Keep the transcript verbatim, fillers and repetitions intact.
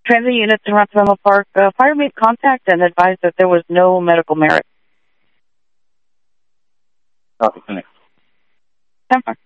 Transit units in Ronceville Park. Uh, fire made contact and advised that there was no medical merit. Copy, Phoenix. ten four.